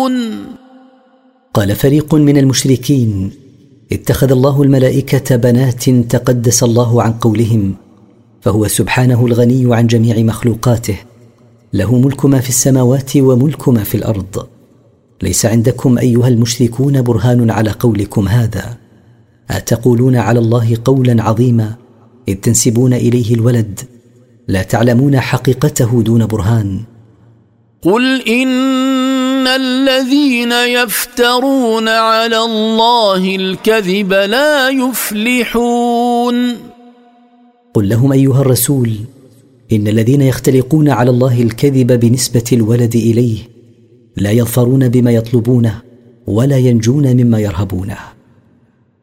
قال فريق من المشركين: اتخذ الله الملائكة بنات تقدس الله عن قولهم، فهو سبحانه الغني عن جميع مخلوقاته، له ملك ما في السماوات وملك ما في الأرض. ليس عندكم أيها المشركون برهان على قولكم هذا، أتقولون على الله قولا عظيما إذ تنسبون إليه الولد، لا تعلمون حقيقته دون برهان. قل إن الذين يفترون على الله الكذب لا يفلحون. قل لهم أيها الرسول: إن الذين يختلقون على الله الكذب بنسبة الولد إليه لا يظفرون بما يطلبونه ولا ينجون مما يرهبونه.